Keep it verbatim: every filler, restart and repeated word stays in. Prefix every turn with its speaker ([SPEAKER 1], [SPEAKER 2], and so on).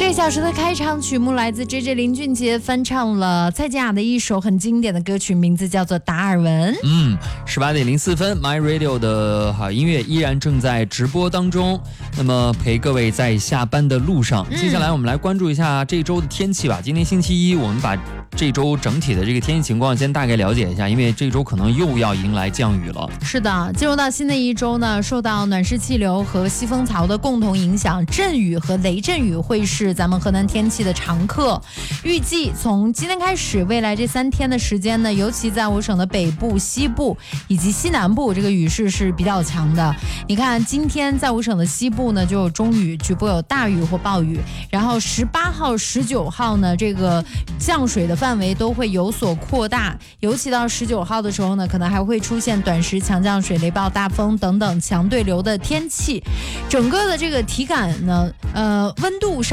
[SPEAKER 1] 这个小时的开场曲目来自 J J 林俊杰翻唱了蔡健雅的一首很经典的歌曲，名字叫做《达尔文》。
[SPEAKER 2] 嗯，十八点零四分 ，My Radio 的好音乐依然正在直播当中。那么陪各位在下班的路上，
[SPEAKER 1] 嗯、
[SPEAKER 2] 接下来我们来关注一下这周的天气吧。今天星期一，我们把这周整体的这个天气情况先大概了解一下，因为这周可能又要迎来降雨了。
[SPEAKER 1] 是的，进入到新的一周呢，受到暖湿气流和西风槽的共同影响，阵雨和雷阵雨会是咱们河南天气的常客。预计从今天开始，未来这三天的时间呢，尤其在我省的北部、西部以及西南部，这个雨势是比较强的。你看，今天在我省的西部呢，就有中雨，局部有大雨或暴雨。然后十八号、十九号呢，这个降水的范围都会有所扩大，尤其到十九号的时候呢，可能还会出现短时强降水、雷暴、大风等等强对流的天气。整个的这个体感呢，呃，温度上。